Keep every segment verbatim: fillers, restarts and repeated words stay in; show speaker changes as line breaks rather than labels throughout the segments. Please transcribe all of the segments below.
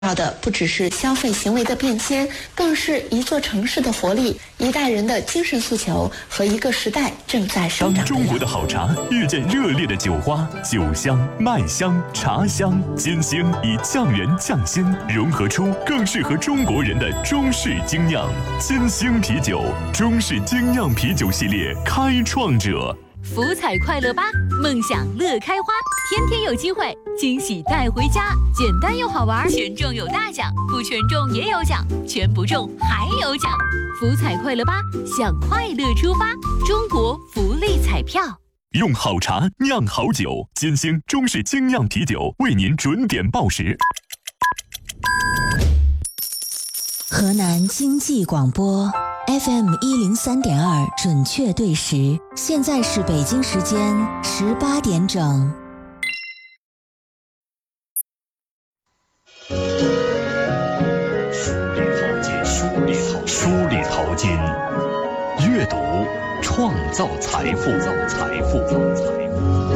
要的不只是消费行为的变迁，更是一座城市的活力，一代人的精神诉求和一个时代正在生长的。
当中国的好茶遇见热烈的酒花，酒香、麦香、茶香，金星以匠人匠心，融合出更适合中国人的中式精酿。金星啤酒，中式精酿啤酒系列开创者。
福彩快乐吧，梦想乐开花，天天有机会，惊喜带回家，简单又好玩，全中有大奖，不全中也有奖，全不中还有奖。福彩快乐吧，向快乐出发，中国福利彩票。
用好茶酿好酒，金星中式精酿啤酒为您准点报时。
河南经济广播 F M 一零三点二准确对时，现在是北京时间十八点整。
梳理淘金，梳理淘金，阅读创造财富，财富，财富。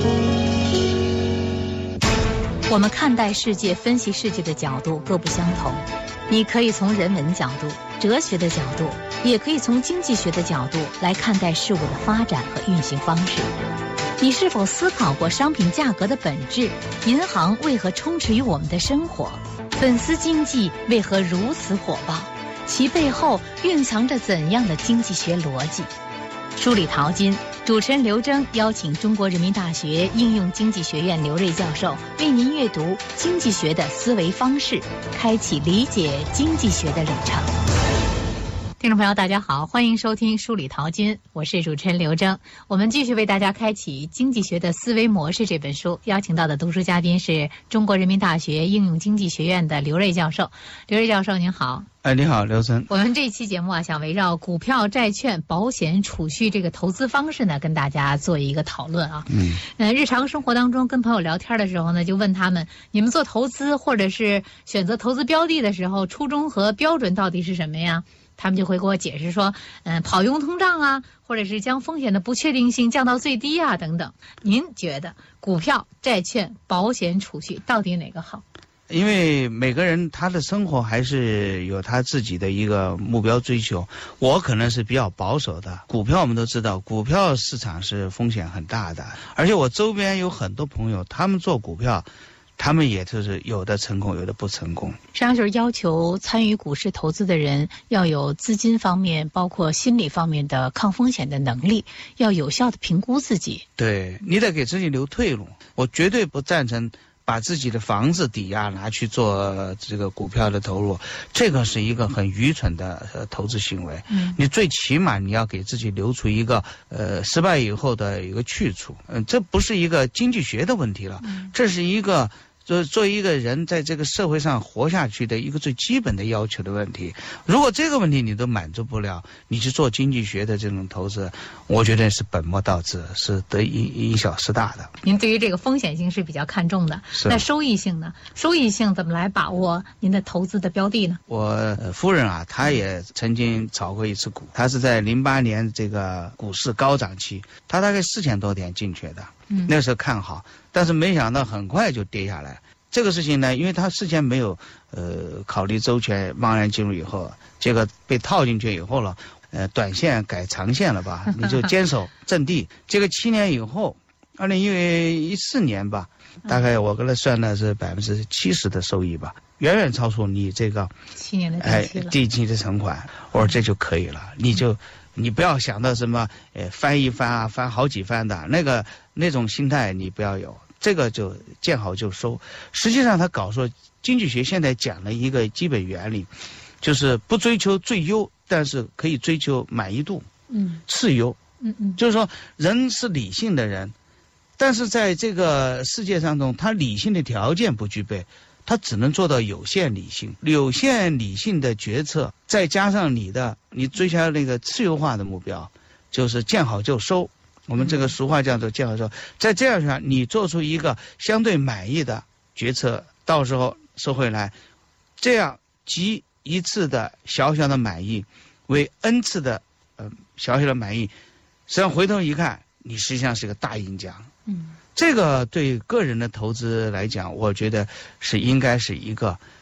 我们看待世界、分析世界的角度各不相同。你可以从人文角度、哲学的角度，也可以从经济学的角度来看待事物的发展和运行方式。你是否思考过商品价格的本质？银行为何充斥于我们的生活？粉丝经济为何如此火爆？其背后蕴藏着怎样的经济学逻辑？梳理淘金，主持人刘征邀请中国人民大学应用经济学院刘瑞教授为您阅读经济学的思维方式，开启理解经济学的旅程。听众朋友大家好，欢迎收听梳理淘金，我是主持人刘征。我们继续为大家开启经济学的思维模式这本书，邀请到的读书嘉宾是中国人民大学应用经济学院的刘瑞教授。刘瑞教授您好。
哎，你好，刘征。
我们这期节目啊，想围绕股票、债券、保险、储蓄这个投资方式呢，跟大家做一个讨论啊。嗯，呃，日常生活当中跟朋友聊天的时候呢，就问他们，你们做投资或者是选择投资标的的时候，初衷和标准到底是什么呀？他们就会给我解释说，嗯、呃，跑赢通胀啊，或者是将风险的不确定性降到最低啊，等等。您觉得股票、债券、保险、储蓄到底哪个好？
因为每个人他的生活还是有他自己的一个目标追求，我可能是比较保守的。股票我们都知道，股票市场是风险很大的，而且我周边有很多朋友，他们做股票，他们也就是有的成功，有的不成功。
实际上就是要求参与股市投资的人要有资金方面，包括心理方面的抗风险的能力，要有效的评估自己。对，
你得给自己留退路。我绝对不赞成把自己的房子抵押拿去做这个股票的投入，这个是一个很愚蠢的呃投资行为。嗯，你最起码你要给自己留出一个呃失败以后的一个去处。嗯、呃，这不是一个经济学的问题了，嗯、这是一个作作为一个人在这个社会上活下去的一个最基本的要求的问题。如果这个问题你都满足不了，你去做经济学的这种投资，我觉得是本末倒置，是得因因小失大的。
您对于这个风险性是比较看重的，那收益性呢？收益性怎么来把握您的投资的标的呢？
我、呃、夫人啊，她也曾经炒过一次股，她是在零八年这个股市高涨期，她大概四千多点进去的。嗯，那时候看好，但是没想到很快就跌下来。这个事情呢，因为他事先没有呃考虑周全，茫然进入以后，结果被套进去以后了，呃，短线改长线了吧，你就坚守阵地。结果七年以后，二零一四年吧，大概我跟他算的是百分之七十的收益吧，远远超出你这个
七年的
哎定期的存款，我说这就可以了，你就。你不要想到什么，呃，翻一翻啊，翻好几番的那个那种心态，你不要有，这个就见好就收。实际上，他搞说经济学现在讲了一个基本原理，就是不追求最优，但是可以追求满意度，嗯，次优，嗯嗯，就是说人是理性的人，但是在这个世界当中，他理性的条件不具备。他只能做到有限理性，有限理性的决策，再加上你的你追求那个次优化的目标，就是见好就收。我们这个俗话叫做见好就收。在这样上，你做出一个相对满意的决策，到时候收回来，这样集一次的小小的满意为 n 次的呃小小的满意，实际上回头一看，你实际上是个大赢家。嗯。这个对个人的投资来讲，我觉得是应该是一个